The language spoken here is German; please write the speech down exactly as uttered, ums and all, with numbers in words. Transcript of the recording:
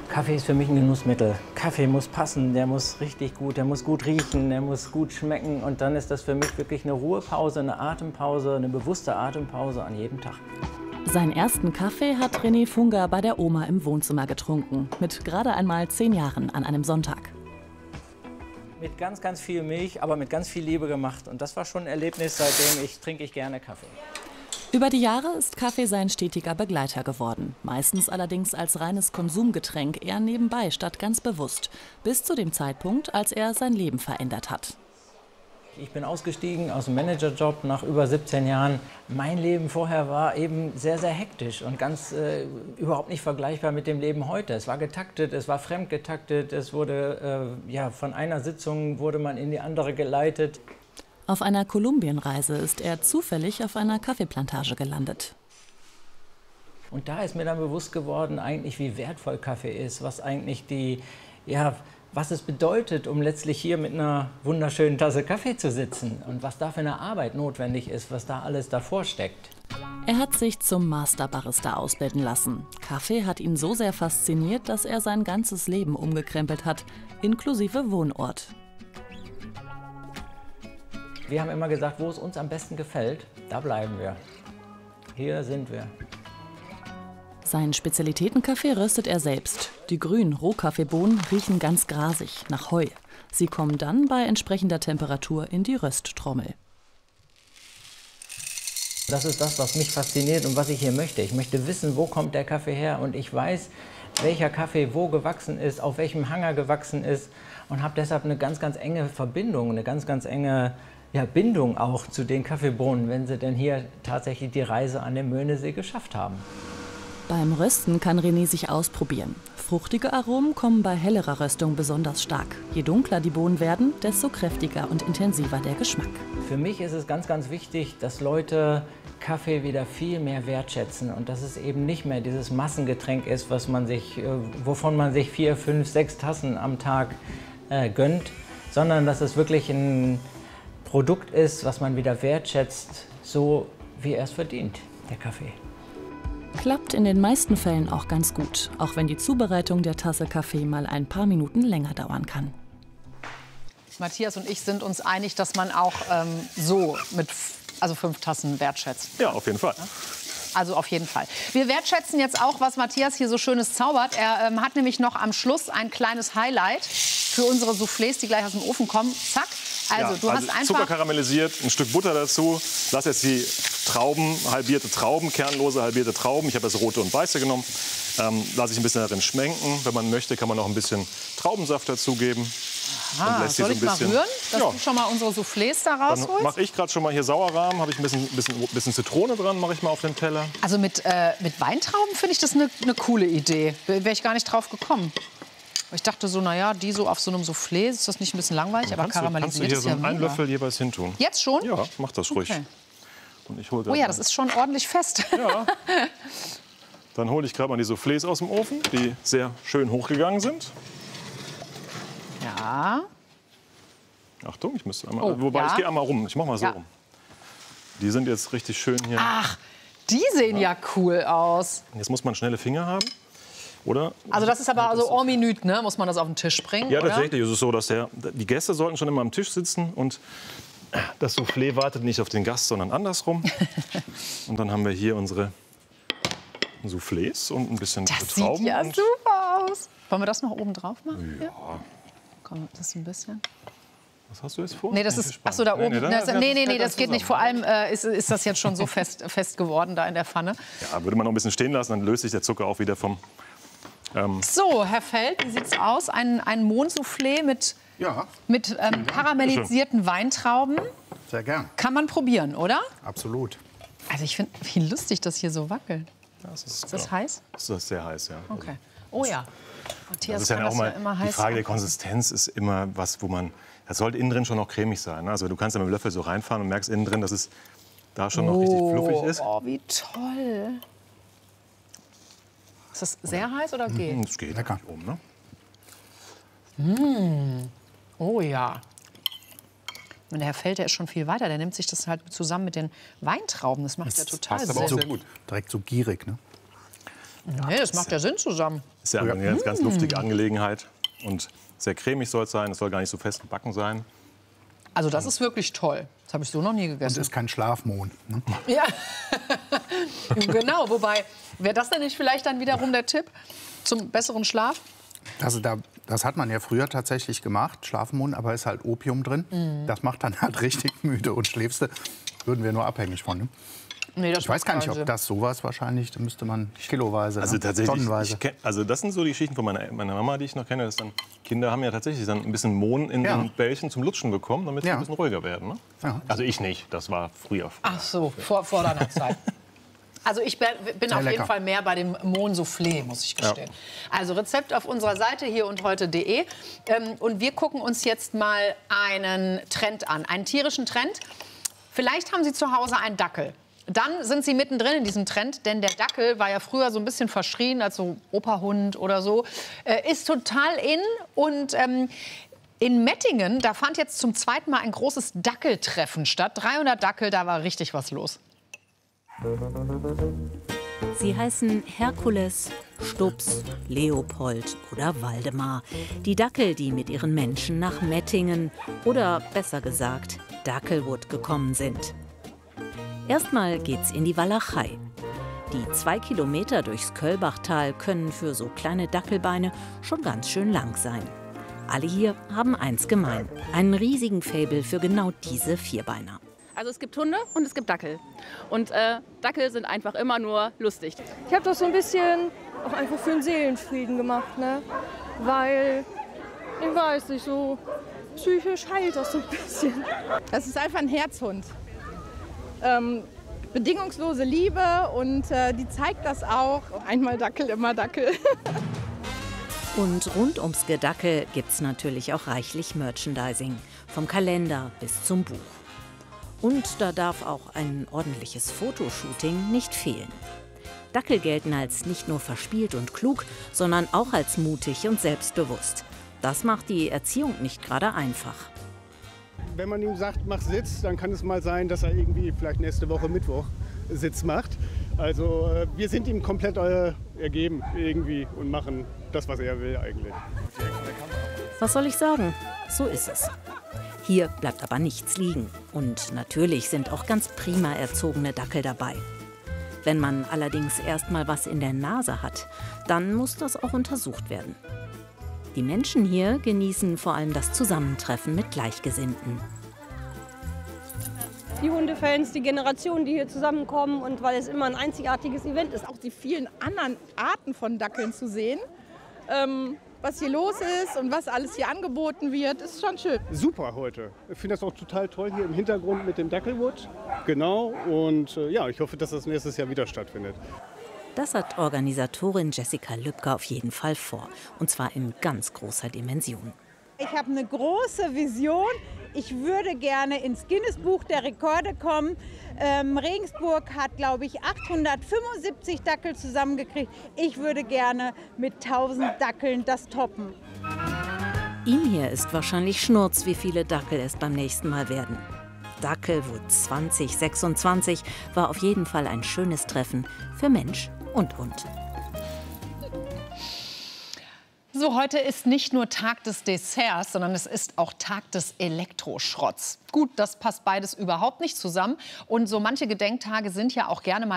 Kaffee ist für mich ein Genussmittel. Kaffee muss passen, der muss richtig gut, der muss gut riechen, der muss gut schmecken. Und dann ist das für mich wirklich eine Ruhepause, eine Atempause, eine bewusste Atempause an jedem Tag. Seinen ersten Kaffee hat René Funga bei der Oma im Wohnzimmer getrunken. Mit gerade einmal zehn Jahren an einem Sonntag. Mit ganz, ganz viel Milch, aber mit ganz viel Liebe gemacht. Und das war schon ein Erlebnis, seitdem ich trinke ich gerne Kaffee. Über die Jahre ist Kaffee sein stetiger Begleiter geworden. Meistens allerdings als reines Konsumgetränk, eher nebenbei statt ganz bewusst. Bis zu dem Zeitpunkt, als er sein Leben verändert hat. Ich bin ausgestiegen aus dem Managerjob nach über siebzehn Jahren. Mein Leben vorher war eben sehr, sehr hektisch und ganz äh, überhaupt nicht vergleichbar mit dem Leben heute. Es war getaktet, es war fremd getaktet, es wurde äh, ja, von einer Sitzung wurde man in die andere geleitet. Auf einer Kolumbienreise ist er zufällig auf einer Kaffeeplantage gelandet. Und da ist mir dann bewusst geworden, eigentlich wie wertvoll Kaffee ist, was eigentlich die, ja, was es bedeutet, um letztlich hier mit einer wunderschönen Tasse Kaffee zu sitzen und was da für eine Arbeit notwendig ist, was da alles davor steckt. Er hat sich zum Masterbarista ausbilden lassen. Kaffee hat ihn so sehr fasziniert, dass er sein ganzes Leben umgekrempelt hat, inklusive Wohnort. Wir haben immer gesagt, wo es uns am besten gefällt, da bleiben wir. Hier sind wir. Seinen Spezialitätenkaffee röstet er selbst. Die grünen Rohkaffeebohnen riechen ganz grasig, nach Heu. Sie kommen dann bei entsprechender Temperatur in die Rösttrommel. Das ist das, was mich fasziniert und was ich hier möchte. Ich möchte wissen, wo kommt der Kaffee her und ich weiß, welcher Kaffee wo gewachsen ist, auf welchem Hanger gewachsen ist und habe deshalb eine ganz, ganz enge Verbindung, eine ganz, ganz enge ja, Bindung auch zu den Kaffeebohnen, wenn sie denn hier tatsächlich die Reise an den Möhnesee geschafft haben. Beim Rösten kann René sich ausprobieren. Fruchtige Aromen kommen bei hellerer Röstung besonders stark. Je dunkler die Bohnen werden, desto kräftiger und intensiver der Geschmack. Für mich ist es ganz, ganz wichtig, dass Leute Kaffee wieder viel mehr wertschätzen und dass es eben nicht mehr dieses Massengetränk ist, was man sich, wovon man sich vier, fünf, sechs Tassen am Tag äh, gönnt, sondern dass es wirklich ein Produkt ist, was man wieder wertschätzt, so wie er es verdient, der Kaffee. Klappt in den meisten Fällen auch ganz gut, auch wenn die Zubereitung der Tasse Kaffee mal ein paar Minuten länger dauern kann. Matthias und ich sind uns einig, dass man auch ähm, so mit also fünf Tassen wertschätzt. Ja, auf jeden Fall. Also auf jeden Fall. Wir wertschätzen jetzt auch, was Matthias hier so Schönes zaubert. Er ähm, hat nämlich noch am Schluss ein kleines Highlight für unsere Soufflés, die gleich aus dem Ofen kommen. Zack. Also, ja, du also hast einfach Zucker karamellisiert, ein Stück Butter dazu. Lass jetzt die Trauben, halbierte Trauben, kernlose halbierte Trauben. Ich habe jetzt rote und weiße genommen. Ähm, lasse ich ein bisschen darin schmenken. Wenn man möchte, kann man noch ein bisschen Traubensaft dazugeben. Ah, soll ich mal rühren, dass ja. du schon mal unsere Soufflés da rausholst? Dann mache ich gerade schon mal hier Sauerrahm. Habe ich ein bisschen, bisschen, bisschen Zitrone dran, mache ich mal auf den Teller. Also mit, äh, mit Weintrauben finde ich das eine ne coole Idee. Wäre ich gar nicht drauf gekommen. Ich dachte so, naja, die so auf so einem Soufflé, ist das nicht ein bisschen langweilig? Aber karamellisiert ist ja mega. Einen Löffel jeweils hin tun. Jetzt schon? Ja, mach das ruhig. Okay. Und ich hol oh ja, das ist schon ordentlich fest. Ja. Dann hole ich gerade mal die Soufflés aus dem Ofen, die sehr schön hochgegangen sind. Ja. Achtung, ich müsste einmal, Oh, wobei ja. ich gehe einmal rum. Ich mache mal so Ja. rum. Die sind jetzt richtig schön hier. Ach, die sehen ja, ja cool aus. Jetzt muss man schnelle Finger haben. Oder? Also das ist aber also en minute, ne? Muss man das auf den Tisch bringen? Ja, oder? tatsächlich ist es so, dass der, die Gäste sollten schon immer am Tisch sitzen und das Soufflé wartet nicht auf den Gast, sondern andersrum. Und dann haben wir hier unsere Soufflés und ein bisschen Das Trauben. sieht ja und super aus. Wollen wir das noch oben drauf machen? Ja. Ja. Komm, das ein bisschen. Was hast du jetzt vor? Nee, das ist, ach so, da oben. Nee, Nee, nee, das, das- nee, nee, das nee, das geht nicht. Vor allem äh, ist, ist das jetzt schon so fest, fest geworden da in der Pfanne. Ja, würde man noch ein bisschen stehen lassen, dann löst sich der Zucker auch wieder vom... Ähm, So, Herr Feld, wie sieht's aus? Ein, ein Mohnsoufflé mit, Ja, mit ähm, karamellisierten Weintrauben. sehr gern. Kann man probieren, oder? Absolut. Also ich finde, wie lustig das hier so wackelt. das ist, Ist das ja, heiß? Das ist sehr heiß, ja. Okay. Oh ja. Matthias Das ist kann ja auch das mal ja immer die heiß Frage der machen. Konsistenz ist immer was, wo man, das sollte innen drin schon noch cremig sein. Ne? Also du kannst ja mit dem Löffel so reinfahren und merkst innen drin, dass es da schon noch richtig fluffig ist. Oh, wie toll. Ist das sehr heiß oder geht? Das geht Lecker. oben, ne? Oh ja. Und der Herr Feld, der ist schon viel weiter. Der nimmt sich das halt zusammen mit den Weintrauben. Das macht ja total Passt aber auch Sinn. sehr gut. Direkt so gierig, ne? Nee, das macht ja Sinn zusammen. Ist ja eine ganz, ganz luftige Angelegenheit. Und sehr cremig soll es sein. Es soll gar nicht so fest gebacken sein. Also das ist wirklich toll. Das habe ich so noch nie gegessen. Und ist kein Schlafmohn. Ne? Ja, genau. Wobei, wäre das denn nicht vielleicht dann wiederum der Tipp zum besseren Schlaf? Also da, das hat man ja früher tatsächlich gemacht, Schlafmohn, aber ist halt Opium drin. Mhm. Das macht dann halt richtig müde und schläfst du, würden wir nur abhängig von. Ne? Nee, das ich weiß gar nicht, ob Sinn. das sowas wahrscheinlich, da müsste man kiloweise, Also ne? tatsächlich, Tonnenweise. ich kenn, also das sind so die Geschichten von meiner, meiner Mama, die ich noch kenne. Dass dann, Kinder haben ja tatsächlich dann ein bisschen Mohn in Ja. den Bällchen zum Lutschen bekommen, damit sie Ja. ein bisschen ruhiger werden. Ne? Ja. Also ich nicht, das war früher. Ach so, vor, vor deiner Zeit. Also ich bin, bin auf lecker. jeden Fall mehr bei dem Mohn-Soufflé, muss ich gestehen. Ja. Also Rezept auf unserer Seite hier und heute punkt de. Ähm, und wir gucken uns jetzt mal einen Trend an, einen tierischen Trend. Vielleicht haben Sie zu Hause einen Dackel. Dann sind Sie mittendrin in diesem Trend, denn der Dackel war ja früher so ein bisschen verschrien, als so Operhund oder so, äh, ist total in. Und ähm, in Mettingen, da fand jetzt zum zweiten Mal ein großes Dackeltreffen statt. dreihundert Dackel, da war richtig was los. Sie heißen Herkules, Stups, Leopold oder Waldemar. Die Dackel, die mit ihren Menschen nach Mettingen oder besser gesagt Dackelwood gekommen sind. Erstmal geht's in die Walachei. Die zwei Kilometer durchs Köllbachtal können für so kleine Dackelbeine schon ganz schön lang sein. Alle hier haben eins gemein: einen riesigen Faible für genau diese Vierbeiner. Also es gibt Hunde und es gibt Dackel. Und äh, Dackel sind einfach immer nur lustig. Ich habe das so ein bisschen auch einfach für den Seelenfrieden gemacht, ne? Weil, ich weiß nicht, so psychisch heilt das so ein bisschen. Das ist einfach ein Herzhund. Ähm, bedingungslose Liebe und äh, die zeigt das auch. Einmal Dackel, immer Dackel. Und rund ums Gedackel gibt's natürlich auch reichlich Merchandising. Vom Kalender bis zum Buch. Und da darf auch ein ordentliches Fotoshooting nicht fehlen. Dackel gelten als nicht nur verspielt und klug, sondern auch als mutig und selbstbewusst. Das macht die Erziehung nicht gerade einfach. Wenn man ihm sagt, mach Sitz, dann kann es mal sein, dass er irgendwie vielleicht nächste Woche Mittwoch Sitz macht. Also wir sind ihm komplett äh, ergeben irgendwie und machen das, was er will eigentlich. Was soll ich sagen? So ist es. Hier bleibt aber nichts liegen. Und natürlich sind auch ganz prima erzogene Dackel dabei. Wenn man allerdings erst mal was in der Nase hat, dann muss das auch untersucht werden. Die Menschen hier genießen vor allem das Zusammentreffen mit Gleichgesinnten. Die Hundefans, die Generationen, die hier zusammenkommen und weil es immer ein einzigartiges Event ist. Auch die vielen anderen Arten von Dackeln zu sehen, ähm, was hier los ist und was alles hier angeboten wird, ist schon schön. Super heute. Ich finde das auch total toll hier im Hintergrund mit dem Dackelwood. Genau. Und äh, ja, ich hoffe, dass das nächstes Jahr wieder stattfindet. Das hat Organisatorin Jessica Lübke auf jeden Fall vor. Und zwar in ganz großer Dimension. Ich habe eine große Vision. Ich würde gerne ins Guinness-Buch der Rekorde kommen. Ähm, Regensburg hat, glaube ich, achthundertfünfundsiebzig Dackel zusammengekriegt. Ich würde gerne mit tausend Dackeln das toppen. Ihm hier ist wahrscheinlich Schnurz, wie viele Dackel es beim nächsten Mal werden. Dackelwood zwanzig sechsundzwanzig war auf jeden Fall ein schönes Treffen für Mensch und Hund. So, heute ist nicht nur Tag des Desserts, sondern es ist auch Tag des Elektroschrotts. Gut, das passt beides überhaupt nicht zusammen. Und so manche Gedenktage sind ja auch gerne mal